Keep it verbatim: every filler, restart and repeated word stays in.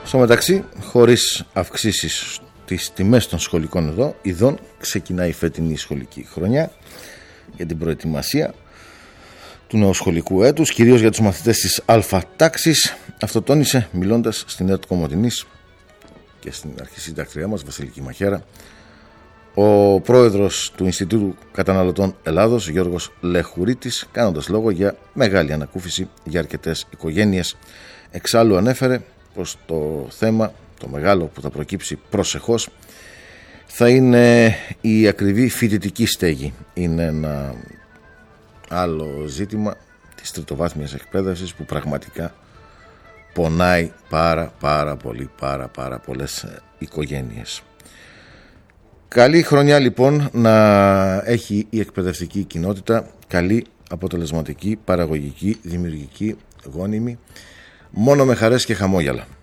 Στο μεταξύ, χωρίς αυξήσεις στις τιμές των σχολικών εδώ, ειδών, ξεκινάει η φετινή σχολική χρονιά για την προετοιμασία του νέου σχολικού έτους, κυρίως για τους μαθητές της Α τάξης. Αυτό τόνισε μιλώντας στην ΕΡΤ Κομοτηνής και στην αρχισυντακτριά μας Βασιλική Μαχαίρα ο πρόεδρος του Ινστιτούτου Καταναλωτών Ελλάδος, Γιώργος Λεχουρίτης, κάνοντας λόγο για μεγάλη ανακούφιση για αρκετές οικογένειες. Εξάλλου ανέφερε πως το θέμα, το μεγάλο που θα προκύψει προσεχώς, θα είναι η ακριβή φοιτητική στέγη. Είναι ένα άλλο ζήτημα της τριτοβάθμιας εκπαίδευσης που πραγματικά πονάει πάρα πάρα πολύ, πάρα πάρα πολλές οικογένειες. Καλή χρονιά λοιπόν να έχει η εκπαιδευτική κοινότητα, καλή, αποτελεσματική, παραγωγική, δημιουργική, γόνιμη, μόνο με χαρές και χαμόγελα.